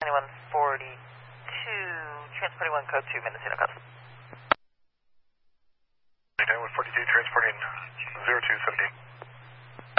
9142, transporting 1 code 2, Mendocino Coast. 9142, transporting 0278.